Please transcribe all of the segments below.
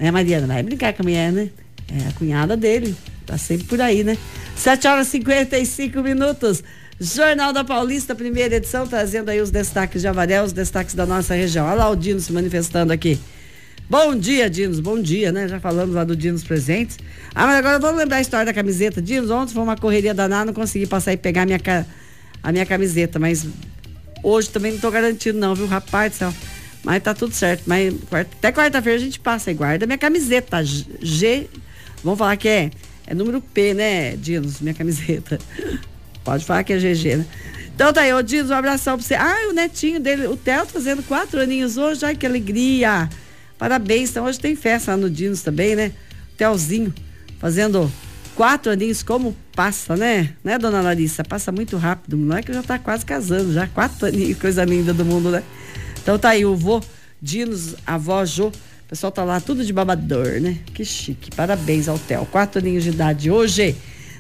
Né, Mariana? Vai brincar com a mulher, né? É a cunhada dele. Tá sempre por aí, né? 7h55. Jornal da Paulista, primeira edição, trazendo aí os destaques de Avaré, os destaques da nossa região. Olha lá o Dinos se manifestando aqui. Bom dia, Dinos, bom dia, né? Já falamos lá do Dinos Presentes. Mas agora vamos lembrar a história da camiseta. Dinos, ontem foi uma correria danada, não consegui passar e pegar a minha camiseta, mas hoje também não tô garantido não, viu? Rapaz do céu. Mas tá tudo certo. Mas até quarta-feira a gente passa e guarda minha camiseta. Vamos falar que é número P, né, Dinos? Minha camiseta. Pode falar que é GG, né? Então tá aí, ô Dinos, um abração pra você. O netinho dele, o Theo, fazendo 4 aninhos hoje. Ai, que alegria. Parabéns. Então hoje tem festa lá no Dinos também, né? O Theozinho fazendo 4 aninhos, como passa, né? Né, dona Larissa? Passa muito rápido. Não é que já tá quase casando, já 4 aninhos, coisa linda do mundo, né? Então tá aí, o vô Dinos, a avó Jô, o pessoal tá lá tudo de babador, né? Que chique, parabéns ao Theo, 4 aninhos de idade hoje.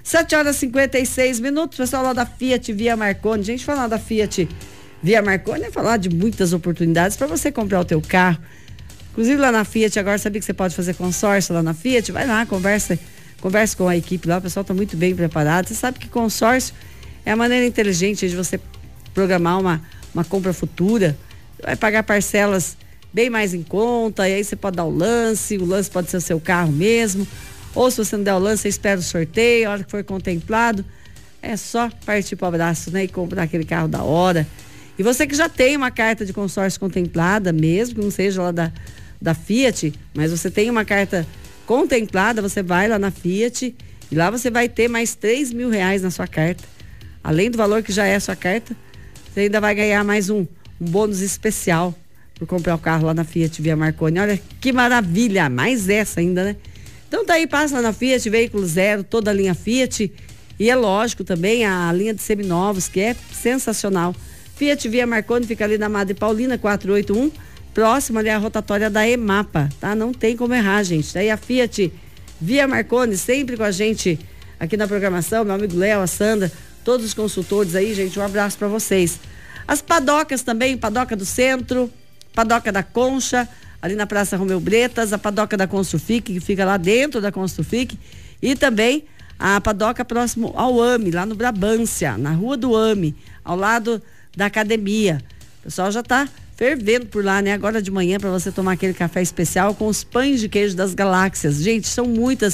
7h56, pessoal lá da Fiat Via Marconi. Gente, falar da Fiat Via Marconi é falar de muitas oportunidades para você comprar o teu carro. Inclusive lá na Fiat, agora sabia que você pode fazer consórcio lá na Fiat? Vai lá, converse com a equipe lá, o pessoal tá muito bem preparado. Você sabe que consórcio é a maneira inteligente de você programar uma compra futura. Vai pagar parcelas bem mais em conta, e aí você pode dar o lance pode ser o seu carro mesmo, ou se você não der o lance, você espera o sorteio, a hora que for contemplado, é só partir pro abraço, né, e comprar aquele carro da hora. E você que já tem uma carta de consórcio contemplada, mesmo que não seja lá da Fiat, mas você tem uma carta contemplada, você vai lá na Fiat, e lá você vai ter mais R$3.000 na sua carta. Além do valor que já é a sua carta, você ainda vai ganhar mais um bônus especial por comprar o carro lá na Fiat Via Marconi. Olha que maravilha, mais essa ainda, né? Então tá aí, passa lá na Fiat, veículo zero, toda a linha Fiat, e é lógico também a linha de seminovos, que é sensacional. Fiat Via Marconi fica ali na Madre Paulina 481, próximo ali à rotatória da EMAPA, tá? Não tem como errar, gente. Daí a Fiat Via Marconi sempre com a gente aqui na programação, meu amigo Léo, a Sandra, todos os consultores aí, gente, um abraço para vocês. As padocas também, Padoca do Centro, Padoca da Concha, ali na Praça Romeu Bretas, a Padoca da Construfic, que fica lá dentro da Construfic, e também a Padoca próximo ao AME, lá no Brabância, na Rua do AME, ao lado da academia. O pessoal já tá fervendo por lá, né? Agora de manhã, para você tomar aquele café especial com os pães de queijo das galáxias. Gente, são muitos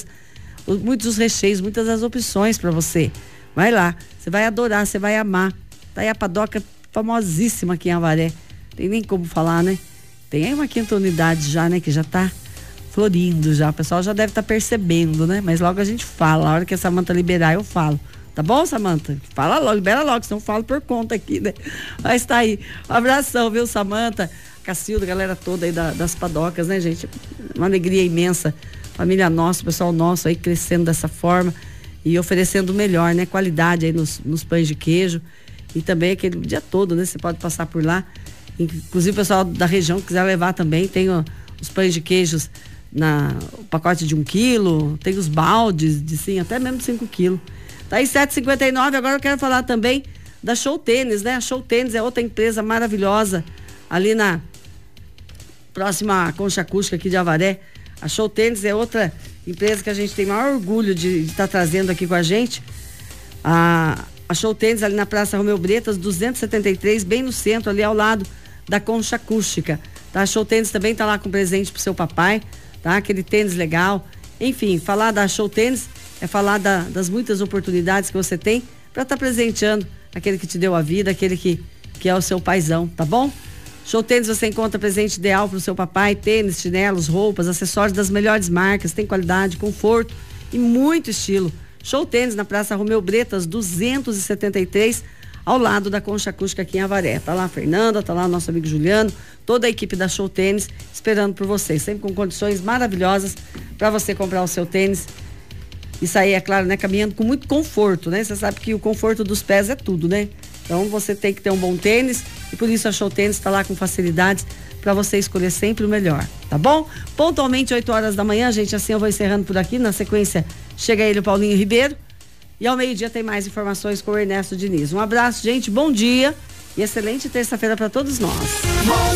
os recheios, muitas as opções para você. Vai lá, você vai adorar, você vai amar. Tá aí a Padoca famosíssima aqui em Avaré. Tem nem como falar, né? Tem aí uma 5ª unidade já, né? Que já tá florindo já. O pessoal já deve estar percebendo, né? Mas logo a gente fala. A hora que a Samanta liberar, eu falo. Tá bom, Samanta? Fala logo, libera logo, senão eu falo por conta aqui, né? Mas tá aí. Um abração, viu, Samanta? Cacilda, a galera toda aí das padocas, né, gente? Uma alegria imensa. Família nossa, pessoal nosso aí crescendo dessa forma e oferecendo o melhor, né? Qualidade aí nos pães de queijo. E também aquele dia todo, né? Você pode passar por lá. Inclusive o pessoal da região que quiser levar também, tem os pães de queijos o pacote de 1 quilo, tem os baldes de sim, até mesmo 5 quilos. Tá aí 7h59, agora eu quero falar também da Show Tênis, né? A Show Tênis é outra empresa maravilhosa ali na próxima Concha Acústica aqui de Avaré. A Show Tênis é outra empresa que a gente tem maior orgulho de estar trazendo aqui com a gente. A Show Tênis ali na Praça Romeu Bretas 273, bem no centro, ali ao lado da Concha Acústica, tá? A Show Tênis também tá lá com presente pro seu papai, tá? Aquele tênis legal. Enfim, falar da Show Tênis é falar das muitas oportunidades que você tem para estar presenteando aquele que te deu a vida, aquele que é o seu paizão, tá bom? Show Tênis você encontra presente ideal pro seu papai, tênis, chinelos, roupas, acessórios das melhores marcas, tem qualidade, conforto e muito estilo. Show Tênis na Praça Romeu Bretas 273, ao lado da Concha Acústica aqui em Avaré. Tá lá a Fernanda, tá lá o nosso amigo Juliano, toda a equipe da Show Tênis esperando por vocês, sempre com condições maravilhosas para você comprar o seu tênis e sair, é claro, né, caminhando com muito conforto, né? Você sabe que o conforto dos pés é tudo, né? Então você tem que ter um bom tênis e por isso a Show Tênis está lá com facilidades para você escolher sempre o melhor, tá bom? Pontualmente 8 horas da manhã, gente, assim eu vou encerrando por aqui. Na sequência chega ele, o Paulinho Ribeiro, e ao meio-dia tem mais informações com o Ernesto Diniz. Um abraço, gente, bom dia e excelente terça-feira para todos nós.